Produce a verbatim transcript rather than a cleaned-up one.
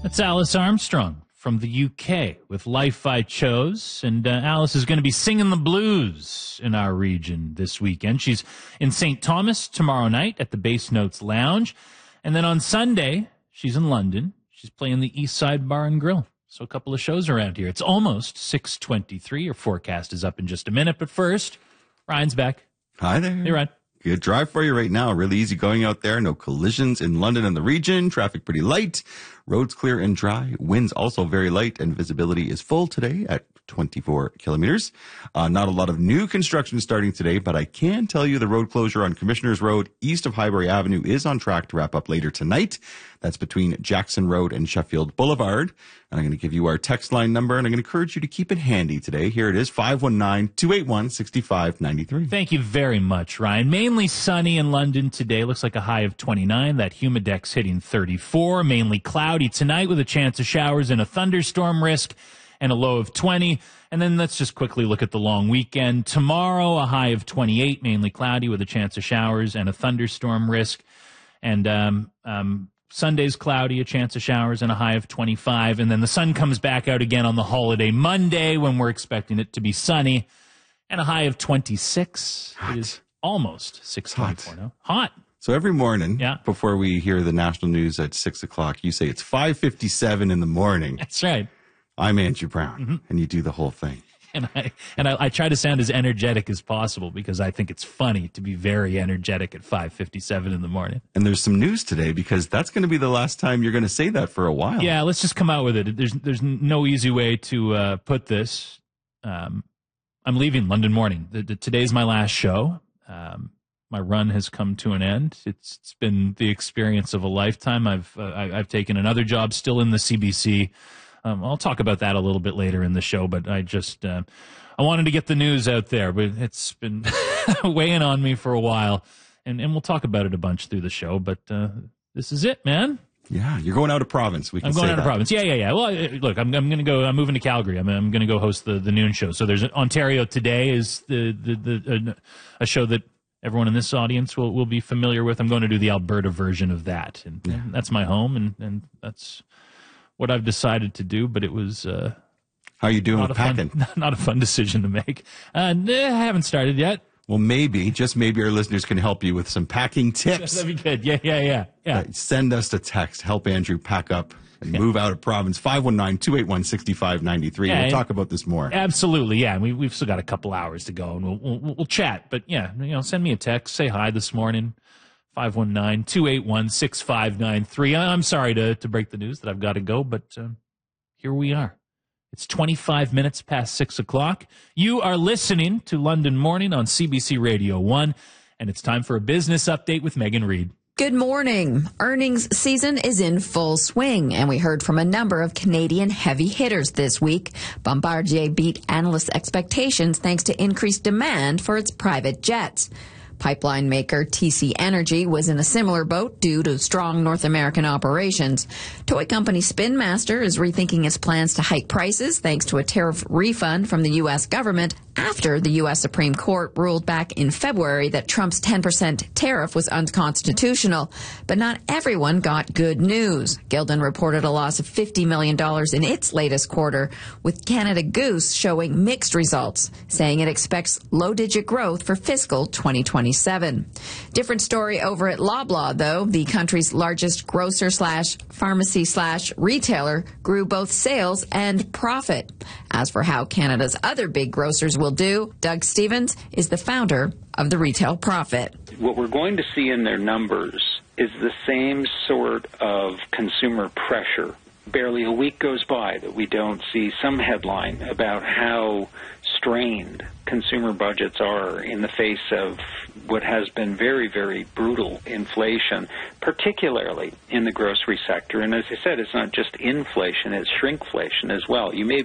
That's Alice Armstrong from the U K with Life I Chose. And uh, Alice is going to be singing the blues in our region this weekend. She's in Saint Thomas tomorrow night at the Bass Notes Lounge. And then on Sunday, she's in London. She's playing the East Side Bar and Grill. So a couple of shows around here. It's almost six twenty-three. Your forecast is up in just a minute. But first, Ryan's back. Hi there. Hey, Ryan. Good drive for you right now. Really easy going out there. No collisions in London and the region. Traffic pretty light. Roads clear and dry. Winds also very light, and visibility is full today at twenty-four kilometers. Uh, not a lot of new construction starting today, but I can tell you the road closure on Commissioners Road east of Highbury Avenue is on track to wrap up later tonight. That's between Jackson Road and Sheffield Boulevard. And I'm going to give you our text line number, and I'm going to encourage you to keep it handy today. Here it is, five one nine, two eight one, six five nine three. Thank you very much, Ryan. Mainly sunny in London today. Looks like a high of twenty-nine. That humidex hitting thirty-four. Mainly cloudy tonight with a chance of showers and a thunderstorm risk and a low of twenty. And then let's just quickly look at the long weekend. Tomorrow, a high of twenty-eight, mainly cloudy with a chance of showers and a thunderstorm risk. And um, um, Sunday's cloudy, a chance of showers and a high of twenty-five. And then the sun comes back out again on the holiday Monday when we're expecting it to be sunny and a high of twenty-six. Hot. It is almost six twenty-four now. Hot. So every morning, Yeah. before we hear the national news at six o'clock, you say it's five fifty-seven in the morning. That's right. I'm Andrew Brown, Mm-hmm. and you do the whole thing. And I and I, I try to sound as energetic as possible because I think it's funny to be very energetic at five fifty-seven in the morning. And there's some news today because that's going to be the last time you're going to say that for a while. Yeah, let's just come out with it. There's there's no easy way to uh, put this. Um, I'm leaving London Morning. The, the, today's my last show. Um, my run has come to an end. It's it's been the experience of a lifetime. I've uh, I, I've taken another job still in the C B C. Um, I'll talk about that a little bit later in the show, but I just uh, I wanted to get the news out there. But it's been weighing on me for a while, and, and we'll talk about it a bunch through the show. But uh, this is it, man. Yeah, you're going out of province. We can I'm going say out of that. province. Yeah, yeah, yeah. Well, I- look, I'm I'm going to go. I'm moving to Calgary. I'm I'm going to go host the, the noon show. So there's an, Ontario Today is the the, the uh, a show that everyone in this audience will, will be familiar with. I'm going to do the Alberta version of that, and, Yeah. and that's my home, and, and that's what I've decided to do. But it was uh, How you doing not with a packing? fun, not a fun decision to make. Uh, nah, I haven't started yet. Well, maybe, just maybe our listeners can help you with some packing tips. That'd be good. Yeah, yeah, yeah, yeah. Uh, send us a text. Help Andrew pack up and move out of province. five one nine, two eight one, six five nine three. Yeah, We'll and- talk about this more. Absolutely, yeah. We, we've still got a couple hours to go, and we'll, we'll we'll chat. But yeah, you know, send me a text. Say hi this morning. five one nine, two eight one, six five nine three. I'm sorry to to break the news that I've got to go, but uh, here we are. It's twenty-five minutes past six o'clock. You are listening to London Morning on C B C Radio One, and it's time for a business update with Megan Reed. Good morning. Earnings season is in full swing, and we heard from a number of Canadian heavy hitters this week. Bombardier beat analysts' expectations thanks to increased demand for its private jets. Pipeline maker T C Energy was in a similar boat due to strong North American operations. Toy company Spin Master is rethinking its plans to hike prices thanks to a tariff refund from the U S government after the U S Supreme Court ruled back in February that Trump's ten percent tariff was unconstitutional. But not everyone got good news. Gildan reported a loss of fifty million dollars in its latest quarter, with Canada Goose showing mixed results, saying it expects low-digit growth for fiscal twenty twenty-seven. Different story over at Loblaw, though. The country's largest grocer slash pharmacy slash retailer grew both sales and profit. As for how Canada's other big grocers will do, Doug Stevens is the founder of the Retail Profit. What we're going to see in their numbers is the same sort of consumer pressure. Barely a week goes by that we don't see some headline about how strained consumer budgets are in the face of what has been very, very brutal inflation, particularly in the grocery sector. And as I said, it's not just inflation, it's shrinkflation as well. You may